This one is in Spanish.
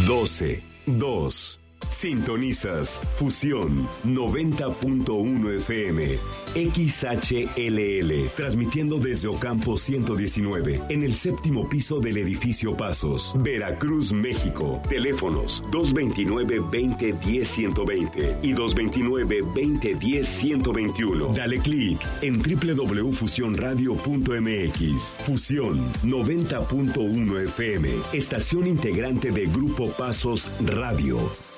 12-2. Sintonizas Fusión 90.1 FM XHLL, transmitiendo desde Ocampo 119, en el séptimo piso del edificio Pasos, Veracruz, México. Teléfonos 229-2010-120 y 229-2010-121. Dale clic en www.fusionradio.mx. Fusión 90.1 FM, estación integrante de Grupo Pasos Radio.